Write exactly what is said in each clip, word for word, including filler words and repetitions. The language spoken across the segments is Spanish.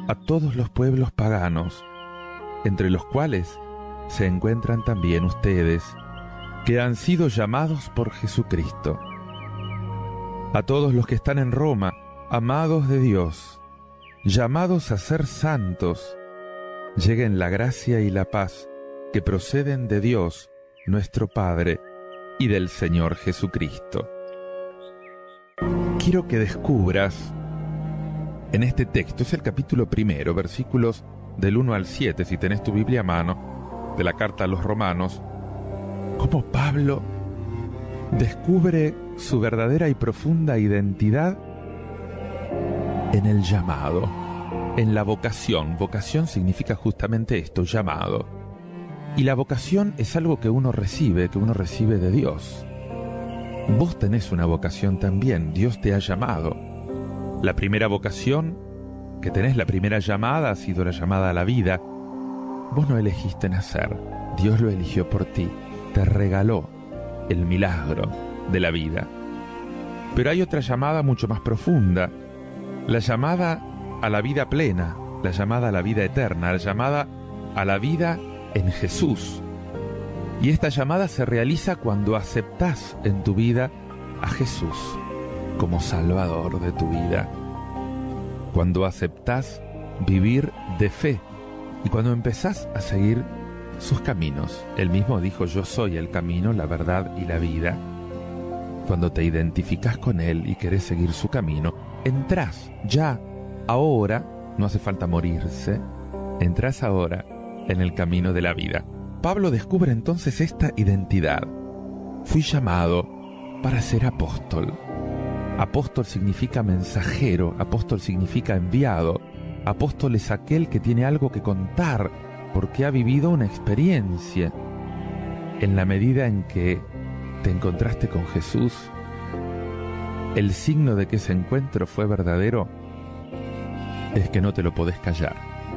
a todos los pueblos paganos, entre los cuales se encuentran también ustedes, que han sido llamados por Jesucristo. A todos los que están en Roma, amados de Dios, llamados a ser santos, lleguen la gracia y la paz que proceden de Dios, nuestro Padre, y del Señor Jesucristo. Quiero que descubras en este texto, es el capítulo primero, versículos del uno al siete, si tenés tu Biblia a mano, de la carta a los Romanos, cómo Pablo descubre su verdadera y profunda identidad en el llamado, en la vocación. Vocación significa justamente esto, llamado. Y la vocación es algo que uno recibe, que uno recibe de Dios. Vos tenés una vocación también, Dios te ha llamado. La primera vocación que tenés, la primera llamada, ha sido la llamada a la vida. Vos no elegiste nacer, Dios lo eligió por ti, te regaló el milagro de la vida. Pero hay otra llamada mucho más profunda, la llamada a la vida plena, la llamada a la vida eterna, la llamada a la vida en Jesús. Y esta llamada se realiza cuando aceptás en tu vida a Jesús como Salvador de tu vida. Cuando aceptás vivir de fe y cuando empezás a seguir sus caminos. Él mismo dijo: yo soy el camino, la verdad y la vida. Cuando te identificás con Él y querés seguir su camino, entrás ya, ahora, no hace falta morirse, entrás ahora en el camino de la vida. Pablo descubre entonces esta identidad. Fui llamado para ser apóstol. Apóstol significa mensajero, apóstol significa enviado. Apóstol es aquel que tiene algo que contar porque ha vivido una experiencia. En la medida en que te encontraste con Jesús, el signo de que ese encuentro fue verdadero es que no te lo podés callar,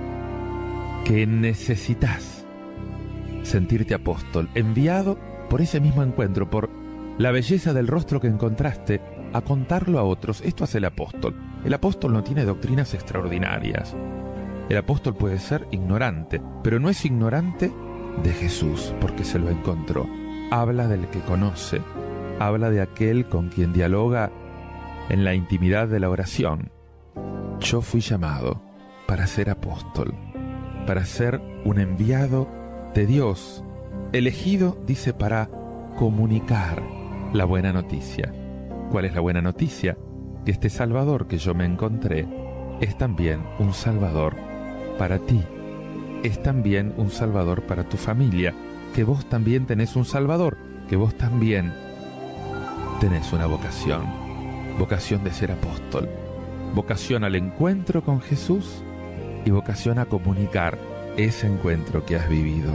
que necesitas sentirte apóstol, enviado por ese mismo encuentro, por la belleza del rostro que encontraste, a contarlo a otros. Esto hace el apóstol. El apóstol no tiene doctrinas extraordinarias. El apóstol puede ser ignorante, pero no es ignorante de Jesús, porque se lo encontró. Habla del que conoce, habla de aquel con quien dialoga en la intimidad de la oración. Yo fui llamado para ser apóstol, para ser un enviado de Dios, elegido, dice, para comunicar la buena noticia. ¿Cuál es la buena noticia? Que este Salvador que yo me encontré es también un Salvador para ti, es también un Salvador para tu familia, que vos también tenés un Salvador, que vos también tenés una vocación, vocación de ser apóstol, vocación al encuentro con Jesús y vocación a comunicar ese encuentro que has vivido.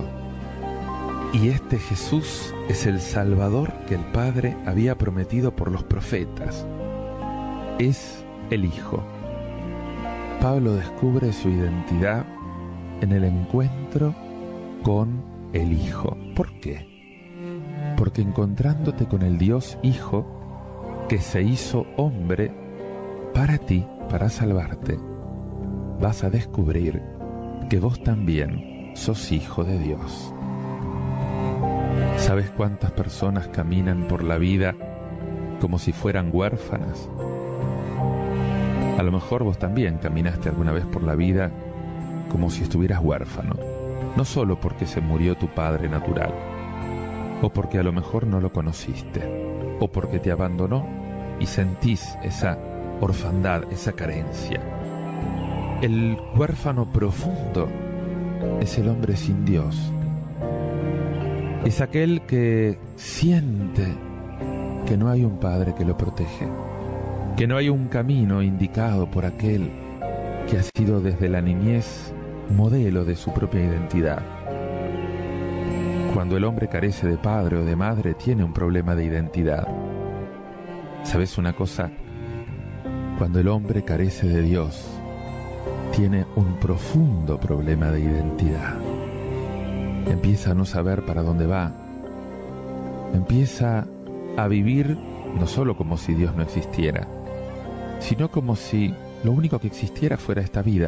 Y este Jesús es el Salvador que el Padre había prometido por los profetas. Es el Hijo. Pablo descubre su identidad en el encuentro con el Hijo. ¿Por qué? Porque encontrándote con el Dios Hijo, que se hizo hombre para ti, para salvarte, vas a descubrir que vos también sos hijo de Dios. ¿Sabes cuántas personas caminan por la vida como si fueran huérfanas? A lo mejor vos también caminaste alguna vez por la vida como si estuvieras huérfano, no solo porque se murió tu padre natural, o porque a lo mejor no lo conociste, o porque te abandonó y sentís esa orfandad, esa carencia. El huérfano profundo es el hombre sin Dios. Es aquel que siente que no hay un padre que lo protege, que no hay un camino indicado por aquel que ha sido desde la niñez modelo de su propia identidad. Cuando el hombre carece de padre o de madre, tiene un problema de identidad. ¿Sabes una cosa? Cuando el hombre carece de Dios, tiene un profundo problema de identidad. Empieza a no saber para dónde va. Empieza a vivir no solo como si Dios no existiera, sino como si lo único que existiera fuera esta vida.